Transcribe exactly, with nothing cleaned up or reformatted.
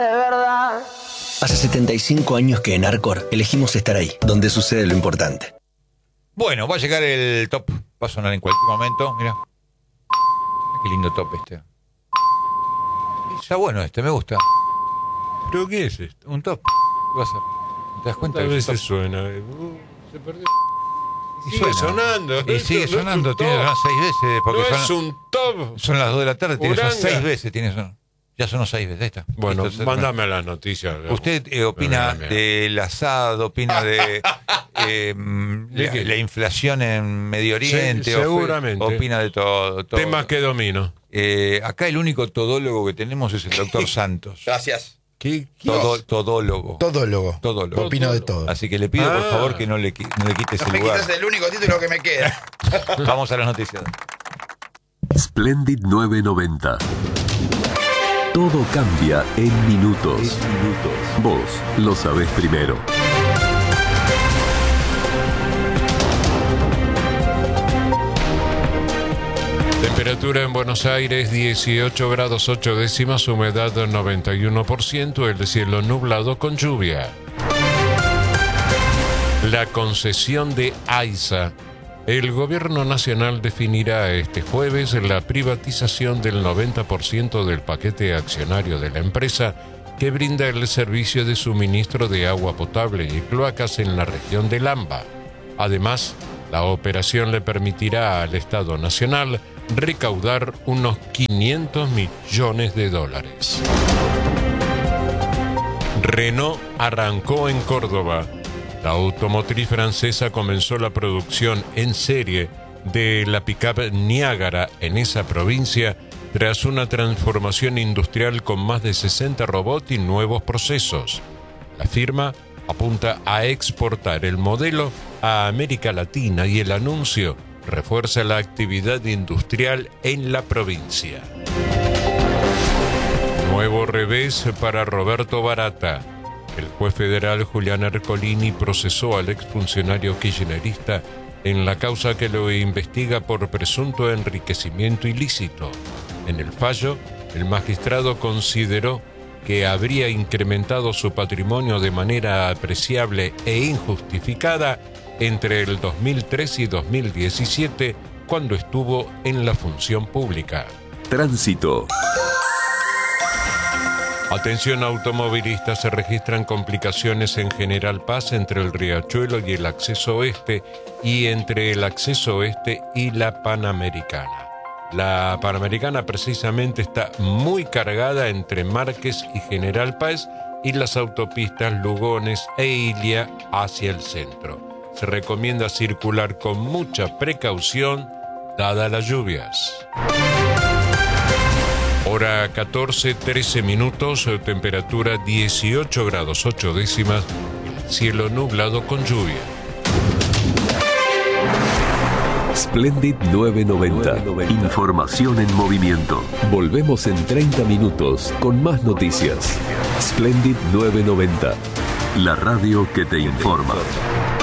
De verdad. Hace setenta y cinco años que en Arcor elegimos estar ahí, donde sucede lo importante. Bueno, va a llegar el top. Va a sonar en cualquier momento. Mira. Qué lindo top este. Está bueno este, me gusta. ¿Pero qué es esto? Un top. ¿Qué va a ser? ¿Te das cuenta? A que veces top? suena. Uh, se perdió. Y Sigue suena. sonando. Y Esto sigue no es sonando. un Tiene que top. sonar seis veces. Porque No son, es un top. son las dos de la tarde. Tiene que sonar Uranga. seis veces. Tiene que sonar. Ya sonó seis veces. Ahí está. Bueno, Listo, mándame las noticias. Usted eh, opina Mira, mira. del asado, opina de eh, ¿De la, qué? la inflación en Medio Oriente, Sí, ofe- seguramente. opina de todo. todo. Temas que domino. Eh, acá el único todólogo que tenemos es el doctor Santos. Gracias. ¿Qué? Todo, todólogo. Todólogo. Todólogo. Opino de todo. Así que le pido, por Ah. favor, que no le, qui- no le quite ese Me lugar. quitas el único título que me queda. Vamos a las noticias. Splendid novecientos noventa. Todo cambia en minutos. Vos lo sabés primero. Temperatura en Buenos Aires dieciocho grados ocho décimas, humedad noventa y uno por ciento, el cielo nublado con lluvia. La concesión de AISA. El gobierno nacional definirá este jueves la privatización del noventa por ciento del paquete accionario de la empresa que brinda el servicio de suministro de agua potable y cloacas en la región del AMBA. Además, la operación le permitirá al Estado Nacional recaudar unos quinientos millones de dólares. Renault arrancó en Córdoba. La automotriz francesa comenzó la producción en serie de la pickup Niágara en esa provincia tras una transformación industrial con más de sesenta robots y nuevos procesos. La firma apunta a exportar el modelo a América Latina y el anuncio refuerza la actividad industrial en la provincia. Nuevo revés para Roberto Barata. El juez federal Julián Ercolini procesó al exfuncionario kirchnerista en la causa que lo investiga por presunto enriquecimiento ilícito. En el fallo, el magistrado consideró que habría incrementado su patrimonio de manera apreciable e injustificada entre el dos mil tres y dos mil diecisiete, cuando estuvo en la función pública. Tránsito. Atención automovilistas, se registran complicaciones en General Paz entre el Riachuelo y el acceso oeste y entre el acceso oeste y la Panamericana. La Panamericana precisamente está muy cargada entre Márquez y General Paz y las autopistas Lugones e Ilia hacia el centro. Se recomienda circular con mucha precaución dadas las lluvias. Hora catorce, trece minutos, temperatura dieciocho grados ocho décimas, cielo nublado con lluvia. Splendid novecientos noventa. Información en movimiento. Volvemos en treinta minutos con más noticias. Splendid novecientos noventa. La radio que te informa.